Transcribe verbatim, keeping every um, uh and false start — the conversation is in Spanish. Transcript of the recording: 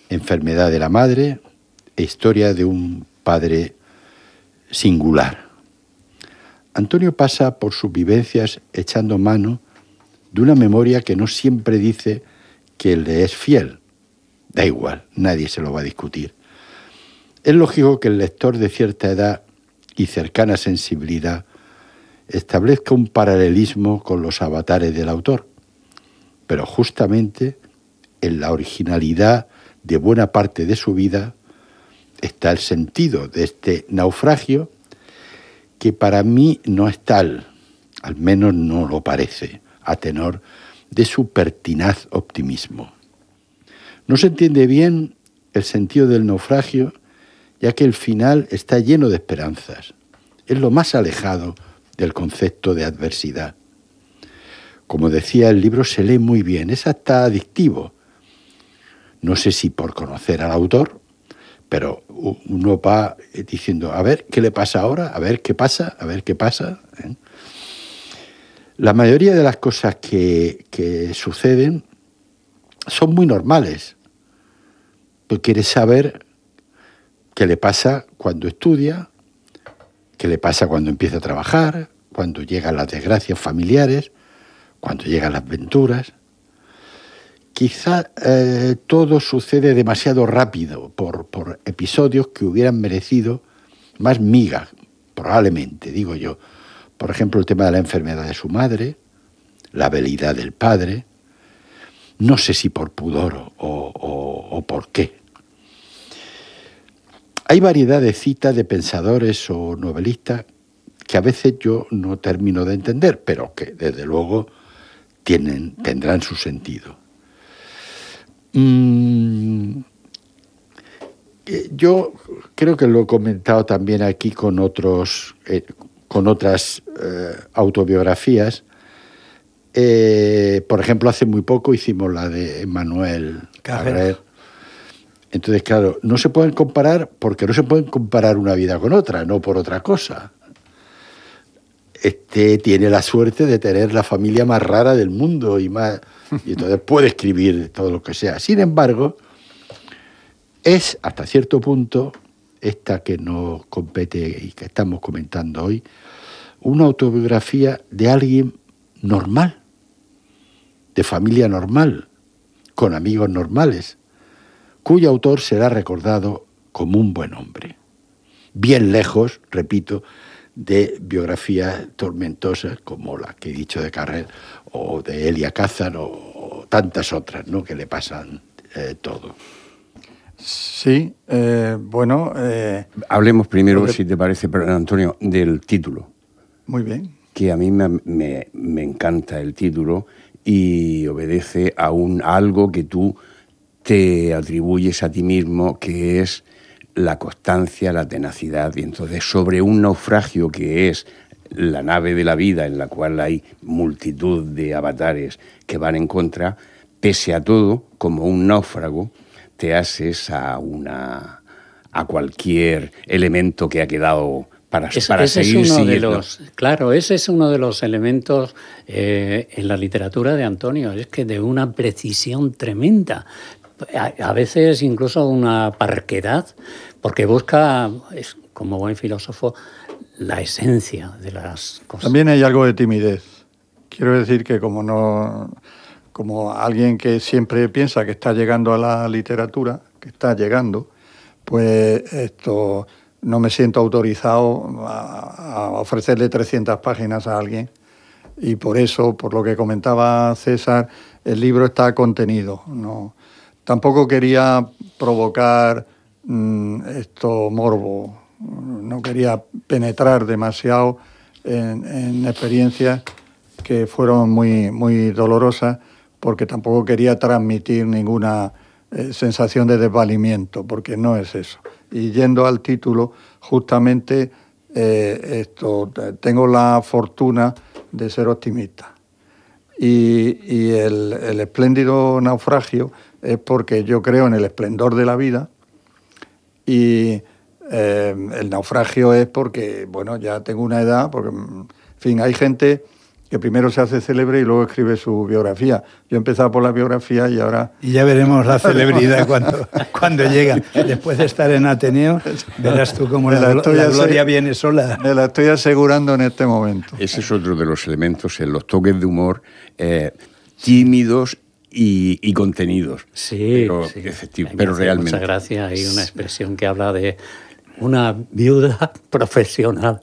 enfermedad de la madre e historia de un padre singular. Antonio pasa por sus vivencias echando mano de una memoria que no siempre dice que le es fiel. Da igual, nadie se lo va a discutir. Es lógico que el lector de cierta edad y cercana sensibilidad establezca un paralelismo con los avatares del autor, pero justamente en la originalidad de buena parte de su vida está el sentido de este naufragio, que para mí no es tal, al menos no lo parece, a tenor de su pertinaz optimismo. No se entiende bien el sentido del naufragio, ya que el final está lleno de esperanzas. Es lo más alejado del concepto de adversidad. Como decía, el libro se lee muy bien, es hasta adictivo. No sé si por conocer al autor, pero uno va diciendo, a ver qué le pasa ahora, a ver qué pasa, a ver qué pasa. ¿eh? La mayoría de las cosas que, que suceden son muy normales. Tú quieres saber qué le pasa cuando estudia, qué le pasa cuando empieza a trabajar, cuando llegan las desgracias familiares, cuando llegan las venturas. Quizá eh, todo sucede demasiado rápido por, por episodios que hubieran merecido más miga, probablemente, digo yo. Por ejemplo, el tema de la enfermedad de su madre, la habilidad del padre, no sé si por pudor o, o, o por qué. Hay variedad de citas de pensadores o novelistas que a veces yo no termino de entender, pero que desde luego tienen, tendrán su sentido. Mm, yo creo que lo he comentado también aquí con otros, eh, con otras eh, autobiografías. Eh, por ejemplo, hace muy poco hicimos la de Emmanuel Carrère. Entonces, claro, no se pueden comparar porque no se pueden comparar una vida con otra, no por otra cosa. Este tiene la suerte de tener la familia más rara del mundo y más, y entonces puede escribir todo lo que sea. Sin embargo, es hasta cierto punto, esta que nos compete y que estamos comentando hoy, una autobiografía de alguien normal, de familia normal, con amigos normales, cuyo autor será recordado como un buen hombre. Bien lejos, repito, de biografías tormentosas como la que he dicho de Carrère o de Elia Kazan o, o tantas otras, ¿no?, que le pasan eh, todo. Sí, eh, bueno... Eh, Hablemos primero, de... si te parece, perdón, Antonio, del título. Muy bien. Que a mí me, me, me encanta el título y obedece a, un, a algo que tú te atribuyes a ti mismo, que es la constancia, la tenacidad. Y entonces, sobre un naufragio que es la nave de la vida, en la cual hay multitud de avatares que van en contra, pese a todo, como un náufrago, te haces a, una, a cualquier elemento que ha quedado para, es, para ese seguir es uno siguiendo. De los, claro, ese es uno de los elementos eh, en la literatura de Antonio, es que de una precisión tremenda. A, a veces incluso una parquedad, porque busca, es, como buen filósofo, la esencia de las cosas. También hay algo de timidez. Quiero decir que como no, como alguien que siempre piensa que está llegando a la literatura, que está llegando, pues esto no me siento autorizado a, a ofrecerle trescientas páginas a alguien. Y por eso, por lo que comentaba César, el libro está contenido, ¿no? Tampoco quería provocar mmm, esto morbo, no quería penetrar demasiado en, en experiencias que fueron muy, muy dolorosas, porque tampoco quería transmitir ninguna eh, sensación de desvalimiento, porque no es eso. Y yendo al título, justamente eh, esto, tengo la fortuna de ser optimista. Y, y el, el espléndido naufragio es porque yo creo en el esplendor de la vida, y eh, el naufragio es porque, bueno, ya tengo una edad, porque, en fin, hay gente que primero se hace célebre y luego escribe su biografía. Yo he empezado por la biografía y ahora... Y ya veremos la celebridad cuando, cuando llega. Después de estar en Ateneo, verás tú cómo la, la, la gloria viene sola. Me la estoy asegurando en este momento. Ese es otro de los elementos, en los toques de humor eh, tímidos y, y contenidos. Sí, pero, sí. efectivo, pero realmente. Muchas gracias. Hay una expresión que habla de una viuda profesional.